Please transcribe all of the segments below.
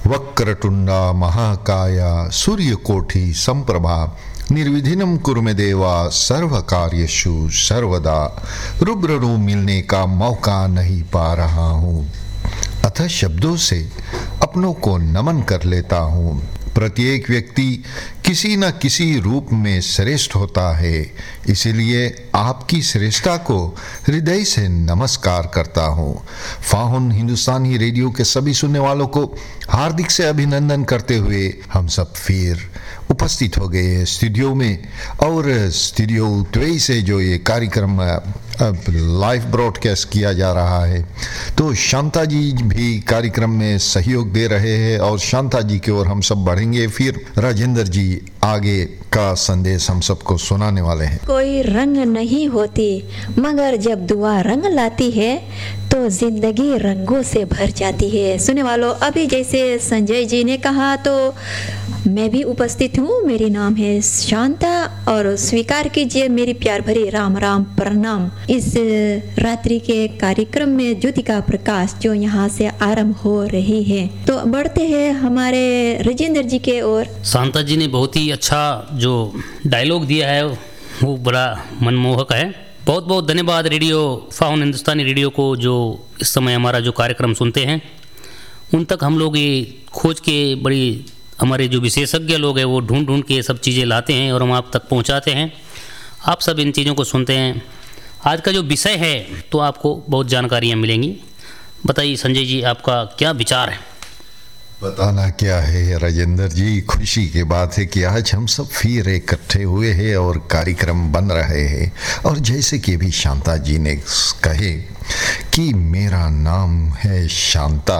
वक्रतुंडा महाकाया सूर्यकोटि संप्रभा निर्विघ्नं कुरु मे देवा सर्वकार्येषु सर्वदा। रूबरू मिलने का मौका नहीं पा रहा हूँ, अतः शब्दों से अपनों को नमन कर लेता हूँ। प्रत्येक व्यक्ति किसी न किसी रूप में श्रेष्ठ होता है, इसीलिए आपकी श्रेष्ठता को हृदय से नमस्कार करता हूँ। फाहुन हिंदुस्तानी रेडियो के सभी सुनने वालों को हार्दिक से अभिनंदन करते हुए हम सब फिर उपस्थित हो गए स्टूडियो में, और स्टूडियो 23 से जो ये कार्यक्रम अब लाइव ब्रॉडकास्ट किया जा रहा है, तो शांता जी भी कार्यक्रम में सहयोग दे रहे हैं और शांता जी की ओर हम सब बढ़ेंगे। फिर राजेंद्र जी आगे का संदेश हम सबको सुनाने वाले हैं। कोई रंग नहीं होती मगर जब दुआ रंग लाती है तो जिंदगी रंगों से भर जाती है। सुने वालों, अभी जैसे संजय जी ने कहा तो मैं भी उपस्थित हूँ। मेरी नाम है शांता और स्वीकार कीजिए मेरी प्यार भरी राम राम प्रणाम। इस रात्रि के कार्यक्रम में ज्योति का प्रकाश जो यहाँ से आरंभ हो रही है, तो बढ़ते हैं हमारे राजेंद्र जी के ओर। शांता जी ने बहुत ही अच्छा जो डायलॉग दिया है वो बड़ा मनमोहक है। बहुत बहुत धन्यवाद रेडियो फाहुन हिंदुस्तानी रेडियो को, जो इस समय हमारा जो कार्यक्रम सुनते हैं उन तक हम लोग ये खोज के बड़ी हमारे जो विशेषज्ञ लोग हैं वो ढूंढ ढूंढ के सब चीज़ें लाते हैं और हम आप तक पहुंचाते हैं। आप सब इन चीज़ों को सुनते हैं। आज का जो विषय है तो आपको बहुत जानकारियां मिलेंगी। बताइए संजय जी, आपका क्या विचार है? बताना क्या है राजेंद्र जी, खुशी की बात है कि आज हम सब फिर इकट्ठे हुए हैं और कार्यक्रम बन रहे हैं। और जैसे कि अभी शांता जी ने कहे कि मेरा नाम है शांता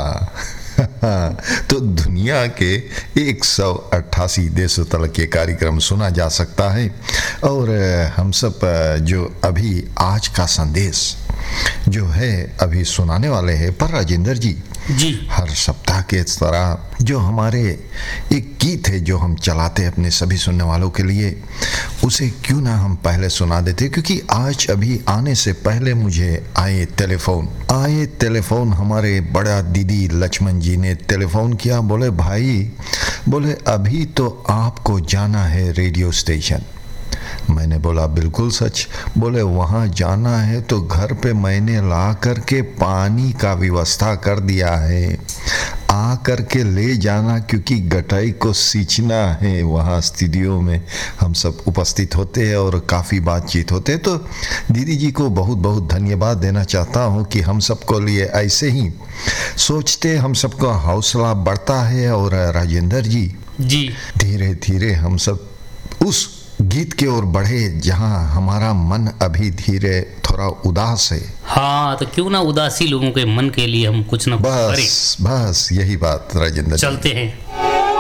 तो दुनिया के 188 देशों तक ये कार्यक्रम सुना जा सकता है। और हम सब जो अभी आज का संदेश जो है अभी सुनाने वाले हैं, पर राजेंद्र जी हर सप्ताह के तरह जो हमारे एक गीत है जो हम चलाते हैं अपने सभी सुनने वालों के लिए, उसे क्यों ना हम पहले सुना देते, क्योंकि आज अभी आने से पहले मुझे आए टेलीफोन हमारे बड़ा दीदी लक्ष्मण जी ने टेलीफोन किया। बोले भाई, बोले अभी तो आपको जाना है रेडियो स्टेशन। मैंने बोला बिल्कुल सच। बोले वहाँ जाना है तो घर पे मैंने ला करके पानी का व्यवस्था कर दिया है, आ करके ले जाना, क्योंकि गटाई को सींचना है। वहाँ स्टूडियो में हम सब उपस्थित होते हैं और काफ़ी बातचीत होते हैं। तो दीदी जी को बहुत बहुत धन्यवाद देना चाहता हूँ कि हम सबको लिए ऐसे ही सोचते हम सबका हौसला बढ़ता है। और राजेंद्र जी धीरे धीरे हम सब उस गीत की ओर बढ़े जहाँ हमारा मन अभी धीरे थोड़ा उदास है। हाँ, तो क्यों ना उदासी लोगों के मन के लिए हम कुछ ना कुछ करें। बस यही बात राजेंद्र, चलते हैं।